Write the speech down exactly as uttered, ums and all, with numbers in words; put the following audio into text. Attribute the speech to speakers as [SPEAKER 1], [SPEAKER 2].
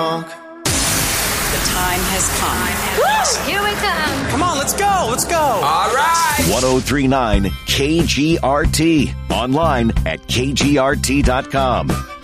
[SPEAKER 1] The time has come.
[SPEAKER 2] Here we come.
[SPEAKER 3] Come on, let's go. Let's go.
[SPEAKER 4] All right.
[SPEAKER 5] one oh three point nine K G R T. Online at K G R T dot com.